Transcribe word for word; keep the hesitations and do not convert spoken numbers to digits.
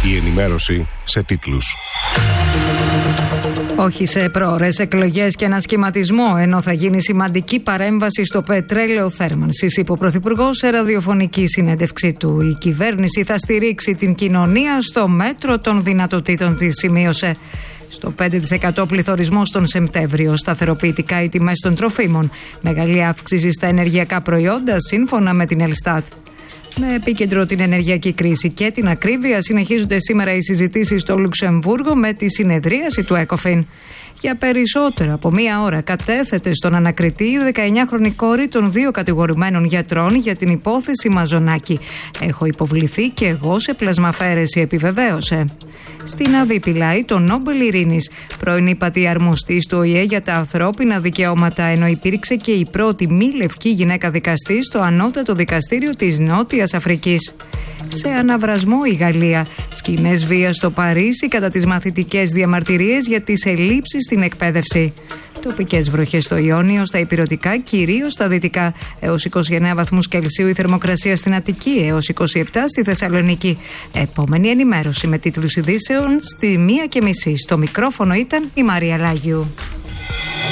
Η ενημέρωση σε τίτλους. Όχι σε πρόωρες εκλογές και ανασχηματισμό, ενώ θα γίνει σημαντική παρέμβαση στο πετρέλαιο θέρμανσης, είπε ο Πρωθυπουργός σε ραδιοφωνική συνέντευξή του. Η κυβέρνηση θα στηρίξει την κοινωνία στο μέτρο των δυνατοτήτων της, σημείωσε. Στο πέντε τοις εκατό πληθωρισμός τον Σεπτέμβριο, σταθεροποιητικά οι τιμές των τροφίμων, μεγάλη αύξηση στα ενεργειακά προϊόντα σύμφωνα με την Ελστάτ. Με επίκεντρο την ενεργειακή κρίση και την ακρίβεια, συνεχίζονται σήμερα οι συζητήσεις στο Λουξεμβούργο με τη συνεδρίαση του ΕΚΟΦΗΝ. Για περισσότερο από μία ώρα κατέθεται στον ανακριτή η δεκαεννιάχρονη κόρη των δύο κατηγορουμένων γιατρών για την υπόθεση Μαζονάκη. Έχω υποβληθεί και εγώ σε πλασμαφαίρεση, επιβεβαίωσε. Στην Αβή πηλάει το Νόμπελ Ειρήνης, πρώην ύπατη αρμοστής του Ο Η Ε για τα ανθρώπινα δικαιώματα, ενώ υπήρξε και η πρώτη μη λευκή γυναίκα δικαστή στο ανώτατο δικαστήριο της Νότιας Αφρικής. Σε αναβρασμό η Γαλλία. Σκηνές βίας στο Παρίσι κατά τις μαθητικές διαμαρτυρίες για τις ελλείψεις στην εκπαίδευση. Τοπικές βροχές στο Ιόνιο, στα ηπειρωτικά, κυρίως στα δυτικά. Έως είκοσι εννέα βαθμούς Κελσίου η θερμοκρασία στην Αττική, έως είκοσι επτά στη Θεσσαλονίκη. Επόμενη ενημέρωση με τίτλους ειδήσεων στη μία και μισή. Στο μικρόφωνο ήταν η Μαρία Λάγιου.